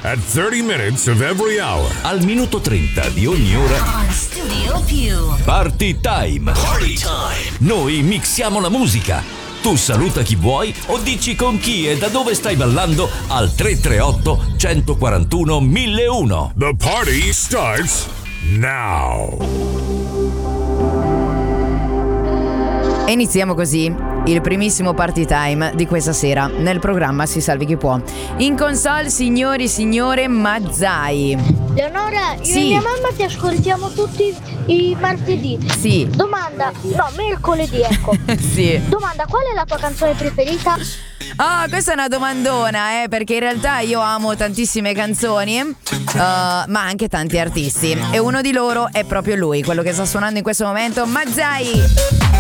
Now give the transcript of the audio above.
at 30 minutes of every hour. Al minuto 30 di ogni ora. On Studio Più. Party Time. Party time. Noi mixiamo la musica. Tu saluta chi vuoi o dici con chi e da dove stai ballando al 338 141 1001. The party starts now. E iniziamo così il primissimo party time di questa sera nel programma Si Salvi Chi Può. In console, signore Mazzai. Leonora, io Sì. e mia mamma ti ascoltiamo tutti i martedì. Sì. Domanda, no, mercoledì, ecco. Sì. Domanda, qual è la tua canzone preferita? Ah, questa è una domandona, perché in realtà io amo tantissime canzoni, ma anche tanti artisti. E uno di loro è proprio lui, quello che sta suonando in questo momento, Mazzai.